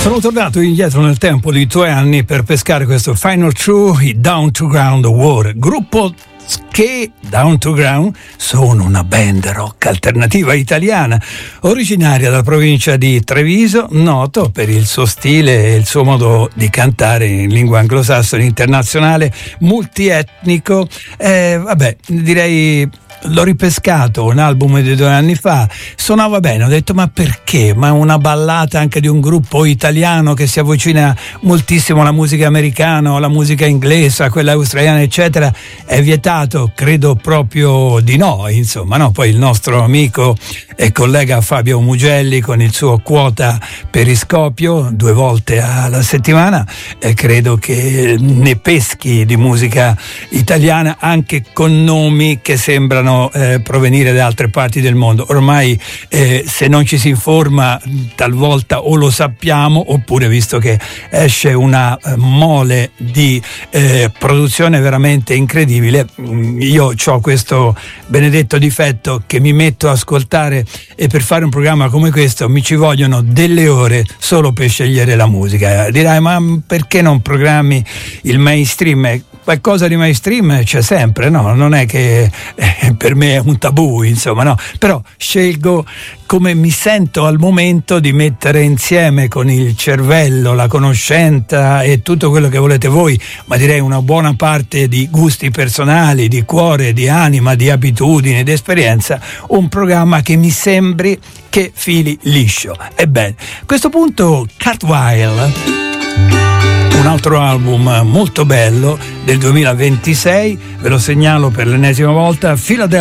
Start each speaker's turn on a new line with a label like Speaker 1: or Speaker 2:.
Speaker 1: Sono tornato indietro nel tempo di 2 anni per pescare questo Final True, i Down to Ground War, gruppo che Down to Ground sono una band rock alternativa italiana originaria dalla provincia di Treviso, noto per il suo stile e il suo modo di cantare in lingua anglosassone internazionale, multietnico. Direi l'ho ripescato, un album di 2 anni fa, suonava bene, ho detto ma perché? Ma una ballata anche di un gruppo italiano che si avvicina moltissimo alla musica americana, alla musica inglese, a quella australiana eccetera, è vietato? Credo proprio di no, insomma, no? Poi il nostro amico e collega Fabio Mugelli con il suo quota periscopio 2 volte alla settimana, credo che ne peschi di musica italiana anche con nomi che sembrano provenire da altre parti del mondo. Ormai se non ci si informa talvolta o lo sappiamo, oppure visto che esce una mole di produzione veramente incredibile, io ho questo benedetto difetto che mi metto a ascoltare, e per fare un programma come questo mi ci vogliono delle ore solo per scegliere la musica. Dirai ma perché non programmi il mainstream? Qualcosa di mainstream c'è sempre, no? Non è che per me è un tabù, insomma, no? Però scelgo come mi sento al momento di mettere insieme con il cervello, la conoscenza e tutto quello che volete voi, ma direi una buona parte di gusti personali, di cuore, di anima, di abitudini, di esperienza, un programma che mi sembri che fili liscio. Ebbene, a questo punto Cartwheel, un altro album molto bello del 2026, ve lo segnalo per l'ennesima volta, Philadelphia